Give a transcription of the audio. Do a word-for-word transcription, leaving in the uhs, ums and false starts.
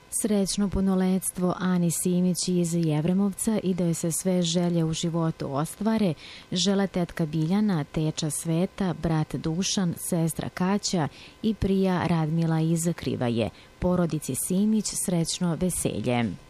Srećno punoletstvo Ani Simić iz Jevremovca i da joj se sve želje u životu ostvare, žele tetka Biljana, teča Sveta, brat Dušan, sestra Kaća i prija Radmila iz Krivaje. Porodici Simić srećno veselje.